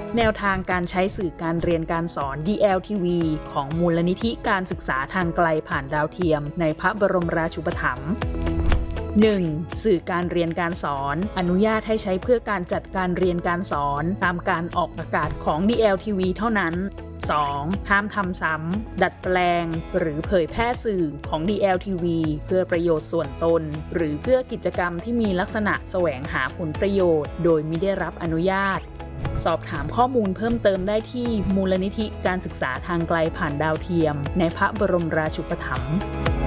แนวทางการใช้สื่อการเรียนการสอน DLTV ของมูลนิธิการศึกษาทางไกลผ่านดาวเทียมในพระบรมราชูปถัมภ์ 1. สื่อการเรียนการสอนอนุญาตให้ใช้เพื่อการจัดการเรียนการสอนตามการออกอากาศของ DLTV เท่านั้น 2. ห้ามทำซ้ำดัดแปลงหรือเผยแพร่สื่อของ DLTV เพื่อประโยชน์ส่วนตนหรือเพื่อกิจกรรมที่มีลักษณะแสวงหาผลประโยชน์โดยมิได้รับอนุญาตสอบถามข้อมูลเพิ่มเติมได้ที่มูลนิธิการศึกษาทางไกลผ่านดาวเทียมในพระบรมราชูปถัมภ์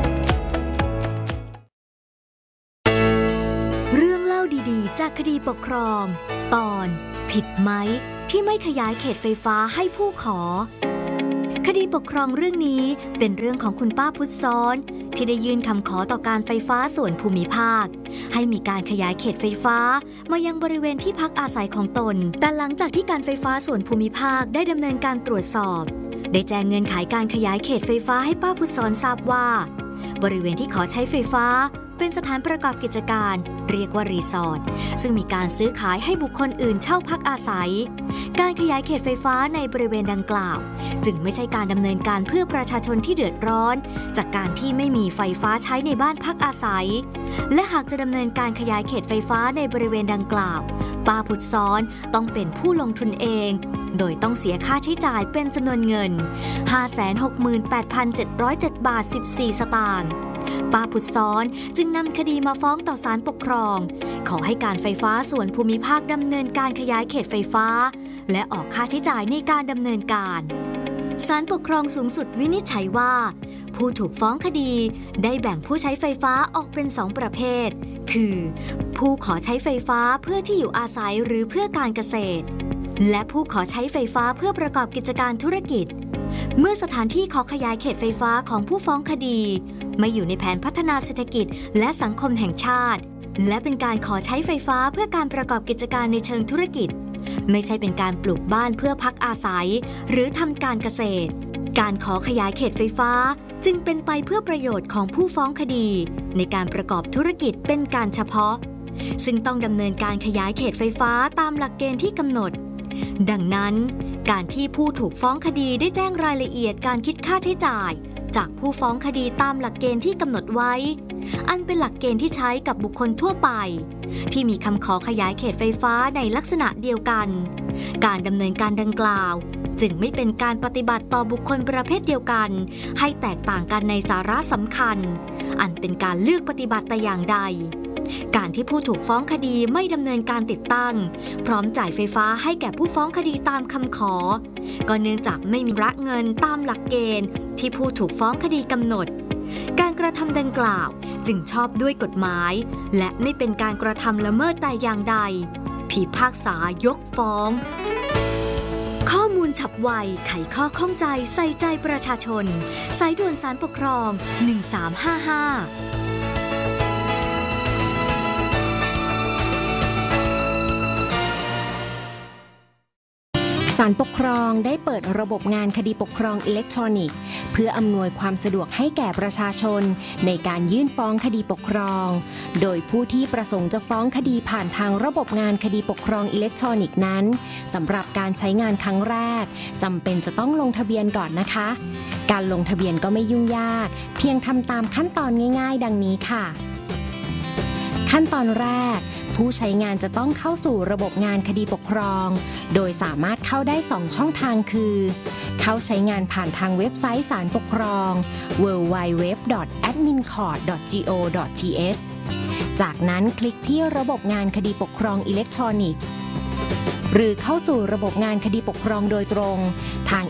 เรื่องเล่าดีๆจากคดีปกครองตอนผิดไหมที่ไม่ขยายเขตไฟฟ้าให้ผู้ขอคดีปกครองเรื่องนี้เป็นเรื่องของคุณป้าพุทธซ้อนที่ได้ยื่นคำขอต่อการไฟฟ้าส่วนภูมิภาคให้มีการขยายเขตไฟฟ้ามายังบริเวณที่พักอาศัยของตนแต่หลังจากที่การไฟฟ้าส่วนภูมิภาคได้ดำเนินการตรวจสอบได้แจ้งเงื่อนไขการขยายเขตไฟฟ้าให้ป้าพุทธซ้อนทราบว่าบริเวณที่ขอใช้ไฟฟ้าเป็นสถานประกอบกิจการเรียกว่ารีสอร์ทซึ่งมีการซื้อขายให้บุคคลอื่นเช่าพักอาศัยการขยายเขตไฟฟ้าในบริเวณดังกล่าวจึงไม่ใช่การดำเนินการเพื่อประชาชนที่เดือดร้อนจากการที่ไม่มีไฟฟ้าใช้ในบ้านพักอาศัยและหากจะดำเนินการขยายเขตไฟฟ้าในบริเวณดังกล่าวป้าพุทธซ้อนต้องเป็นผู้ลงทุนเองโดยต้องเสียค่าใช้จ่ายเป็นจำนวนเงิน 568,707 บาท 14 สตางค์ป้าพุทธซ้อนจึงนำคดีมาฟ้องต่อศาลปกครองขอให้การไฟฟ้าส่วนภูมิภาคดำเนินการขยายเขตไฟฟ้าและออกค่าใช้จ่ายในการดำเนินการศาลปกครองสูงสุดวินิจฉัยว่าผู้ถูกฟ้องคดีได้แบ่งผู้ใช้ไฟฟ้าออกเป็น2ประเภทคือผู้ขอใช้ไฟฟ้าเพื่อที่อยู่อาศัยหรือเพื่อการเกษตรและผู้ขอใช้ไฟฟ้าเพื่อประกอบกิจการธุรกิจเมื่อสถานที่ขอขยายเขตไฟฟ้าของผู้ฟ้องคดีไม่อยู่ในแผนพัฒนาเศรษฐกิจและสังคมแห่งชาติและเป็นการขอใช้ไฟฟ้าเพื่อการประกอบกิจการในเชิงธุรกิจไม่ใช่เป็นการปลูกบ้านเพื่อพักอาศัยหรือทำการเกษตรการขอขยายเขตไฟฟ้าจึงเป็นไปเพื่อประโยชน์ของผู้ฟ้องคดีในการประกอบธุรกิจเป็นการเฉพาะซึ่งต้องดำเนินการขยายเขตไฟฟ้าตามหลักเกณฑ์ที่กำหนดดังนั้นการที่ผู้ถูกฟ้องคดีได้แจ้งรายละเอียดการคิดค่าใช้จ่ายจากผู้ฟ้องคดีตามหลักเกณฑ์ที่กำหนดไว้อันเป็นหลักเกณฑ์ที่ใช้กับบุคคลทั่วไปที่มีคำขอขยายเขตไฟฟ้าในลักษณะเดียวกันการดำเนินการดังกล่าวจึงไม่เป็นการปฏิบัติต่อบุคคลประเภทเดียวกันให้แตกต่างกันในสาระสำคัญอันเป็นการเลือกปฏิบัติแต่อย่างใดการที่ผู้ถูกฟ้องคดีไม่ดำเนินการติดตั้งพร้อมจ่ายไฟฟ้าให้แก่ผู้ฟ้องคดีตามคำขอก็เนื่องจากไม่มีระเงินตามหลักเกณฑ์ที่ผู้ถูกฟ้องคดีกำหนดการกระทำดังกล่าวจึงชอบด้วยกฎหมายและไม่เป็นการกระทำละเมิดแต่อย่างใดพิพากษายกฟ้องข้อมูลฉับไวไขข้อข้องใจใส่ใจประชาชนสายด่วนศาลปกครอง1355 ศาลปกครองได้เปิดระบบงานคดีปกครองอิเล็กทรอนิกส์เพื่ออำนวยความสะดวกให้แก่ประชาชนในการยื่นฟ้องคดีปกครองโดยผู้ที่ประสงค์จะฟ้องคดีผ่านทางระบบงานคดีปกครองอิเล็กทรอนิกส์นั้นสำหรับการใช้งานครั้งแรกจำเป็นจะต้องลงทะเบียนก่อนนะคะการลงทะเบียนก็ไม่ยุ่งยากเพียงทำตามขั้นตอนง่ายๆดังนี้ค่ะขั้นตอนแรกผู้ใช้งานจะต้องเข้าสู่ระบบงานคดีปกครองโดยสามารถเข้าได้2ช่องทางคือเข้าใช้งานผ่านทางเว็บไซต์ศาลปกครอง www.admincourt.go.th จากนั้นคลิกที่ระบบงานคดีปกครองอิเล็กทรอนิกส์หรือเข้าสู่ระบบงานคดีปกครองโดยตรงทาง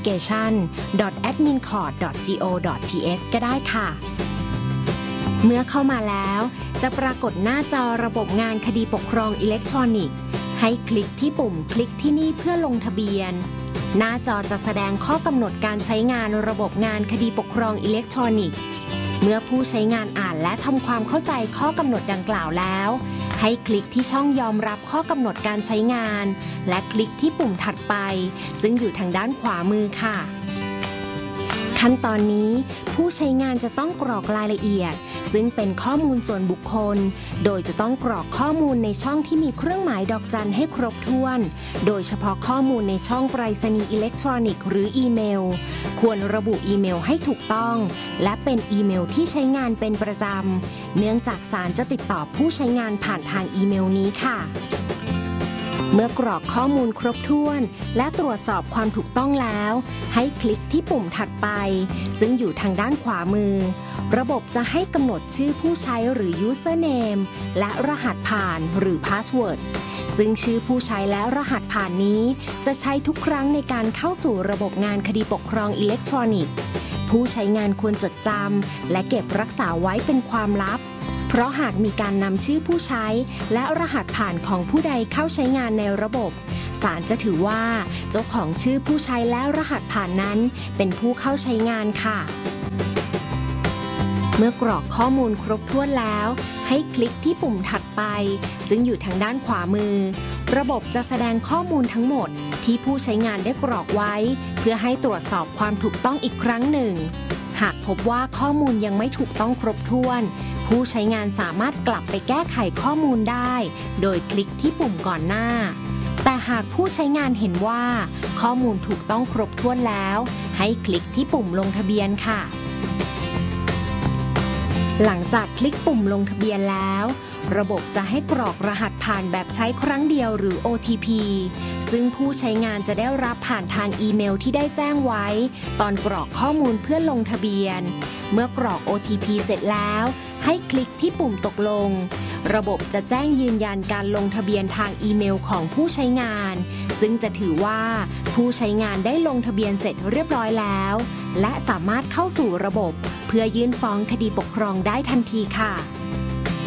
litigation.admincourt.go.th ก็ได้ค่ะเมื่อเข้ามาแล้วจะปรากฏหน้าจอระบบงานคดีปกครองอิเล็กทรอนิกส์ให้คลิกที่ปุ่มคลิกที่นี่เพื่อลงทะเบียนหน้าจอจะแสดงข้อกำหนดการใช้งานระบบงานคดีปกครองอิเล็กทรอนิกส์เมื่อผู้ใช้งานอ่านและทำความเข้าใจข้อกำหนดดังกล่าวแล้วให้คลิกที่ช่องยอมรับข้อกำหนดการใช้งานและคลิกที่ปุ่มถัดไปซึ่งอยู่ทางด้านขวามือค่ะขั้นตอนนี้ผู้ใช้งานจะต้องกรอกรายละเอียดซึ่งเป็นข้อมูลส่วนบุคคลโดยจะต้องกรอกข้อมูลในช่องที่มีเครื่องหมายดอกจันให้ครบถ้วนโดยเฉพาะข้อมูลในช่องไปรษณีย์อิเล็กทรอนิกส์หรืออีเมลควรระบุอีเมลให้ถูกต้องและเป็นอีเมลที่ใช้งานเป็นประจำเนื่องจากศาลจะติดต่อผู้ใช้งานผ่านทางอีเมลนี้ค่ะเมื่อกรอกข้อมูลครบถ้วนและตรวจสอบความถูกต้องแล้วให้คลิกที่ปุ่มถัดไปซึ่งอยู่ทางด้านขวามือระบบจะให้กำหนดชื่อผู้ใช้หรือ username และรหัสผ่านหรือ password ซึ่งชื่อผู้ใช้และรหัสผ่านนี้จะใช้ทุกครั้งในการเข้าสู่ระบบงานคดีปกครองอิเล็กทรอนิกส์ผู้ใช้งานควรจดจำและเก็บรักษาไว้เป็นความลับเพราะหากมีการนำชื่อผู้ใช้และรหัสผ่านของผู้ใดเข้าใช้งานในระบบศาลจะถือว่าเจ้าของชื่อผู้ใช้และรหัสผ่านนั้นเป็นผู้เข้าใช้งานค่ะเมื่อกรอกข้อมูลครบถ้วนแล้วให้คลิกที่ปุ่มถัดไปซึ่งอยู่ทางด้านขวามือระบบจะแสดงข้อมูลทั้งหมดที่ผู้ใช้งานได้กรอกไว้เพื่อให้ตรวจสอบความถูกต้องอีกครั้งหนึ่งหากพบว่าข้อมูลยังไม่ถูกต้องครบถ้วนผู้ใช้งานสามารถกลับไปแก้ไขข้อมูลได้โดยคลิกที่ปุ่มก่อนหน้าแต่หากผู้ใช้งานเห็นว่าข้อมูลถูกต้องครบถ้วนแล้วให้คลิกที่ปุ่มลงทะเบียนค่ะหลังจากคลิกปุ่มลงทะเบียนแล้วระบบจะให้กรอกรหัสผ่านแบบใช้ครั้งเดียวหรือ OTP ซึ่งผู้ใช้งานจะได้รับผ่านทางอีเมลที่ได้แจ้งไว้ตอนกรอกข้อมูลเพื่อลงทะเบียนเมื่อกรอก OTP เสร็จแล้วให้คลิกที่ปุ่มตกลงระบบจะแจ้งยืนยันการลงทะเบียนทางอีเมลของผู้ใช้งานซึ่งจะถือว่าผู้ใช้งานได้ลงทะเบียนเสร็จเรียบร้อยแล้วและสามารถเข้าสู่ระบบเพื่อยื่นฟ้องคดีปกครองได้ทันทีค่ะ